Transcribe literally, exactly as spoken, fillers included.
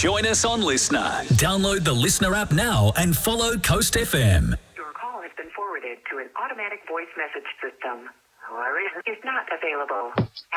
Join us on Listener. Download the Listener app now and follow Coast F M. Your call has been forwarded to an automatic voice message system. However, is not available.